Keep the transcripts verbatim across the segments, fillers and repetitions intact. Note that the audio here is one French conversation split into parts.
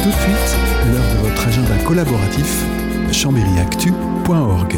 Tout de suite, l'heure de votre agenda collaboratif, chambéry actu point org.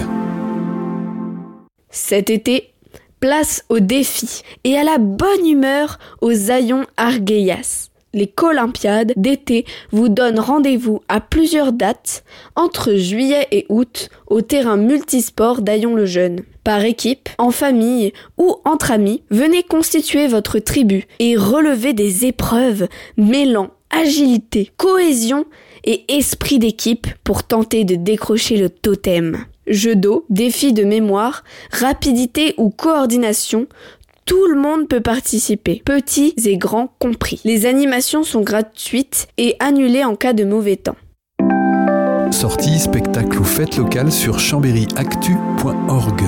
Cet été, place au défi et à la bonne humeur aux Haillons Argueillas. Les Colympiades d'été vous donnent rendez-vous à plusieurs dates entre juillet et août au terrain multisport d'Haillons-le-Jeune. Par équipe, en famille ou entre amis, venez constituer votre tribu et relever des épreuves mêlant agilité, cohésion et esprit d'équipe pour tenter de décrocher le totem. Jeux d'eau, défis de mémoire, rapidité ou coordination, tout le monde peut participer, petits et grands compris. Les animations sont gratuites et annulées en cas de mauvais temps. Sorties, spectacles ou fêtes locales sur chambéry actu point org.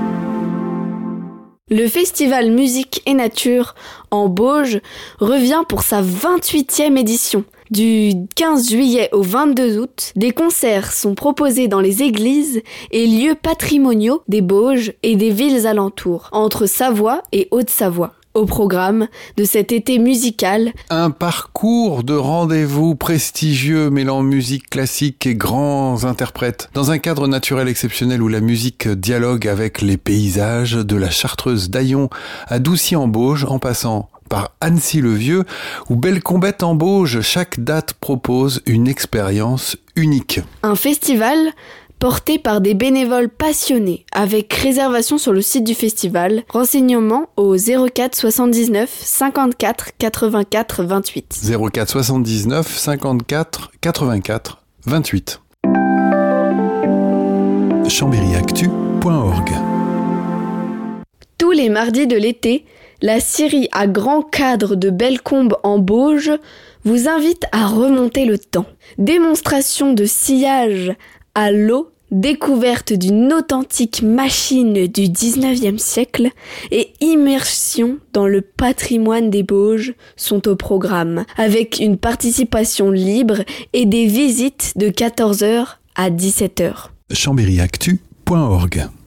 Le festival Musique et Nature en Bauges revient pour sa vingt-huitième édition. Du quinze juillet au vingt-deux août, des concerts sont proposés dans les églises et lieux patrimoniaux des Bauges et des villes alentours, entre Savoie et Haute-Savoie. Au programme de cet été musical, un parcours de rendez-vous prestigieux mêlant musique classique et grands interprètes, dans un cadre naturel exceptionnel où la musique dialogue avec les paysages de la Chartreuse d'Haillons à Doucy-en-Bauges, en passant par Annecy-le-Vieux ou Bellecombette en Bauges. Chaque date propose une expérience unique. Un festival porté par des bénévoles passionnés, avec réservation sur le site du festival. Renseignements au zéro quatre soixante-dix-neuf cinquante-quatre quatre-vingt-quatre vingt-huit. zéro quatre soixante-dix-neuf cinquante-quatre quatre-vingt-quatre vingt-huit. chambéry actu point org. Tous les mardis de l'été, la scierie à grand cadre de Bellecombe en Bauges vous invite à remonter le temps. Démonstration de sciage à l'eau, découverte d'une authentique machine du dix-neuvième siècle et immersion dans le patrimoine des Bauges sont au programme, avec une participation libre et des visites de quatorze heures à dix-sept heures. chambéry actu point org.